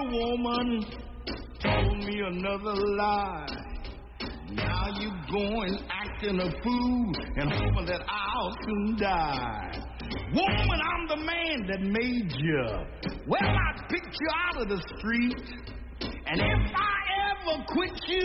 woman told me another lie. Now you going acting a fool and hoping that I'll soon die. Woman, I'm the man that made you. Well, I picked you out of the street. And if I ever quit you,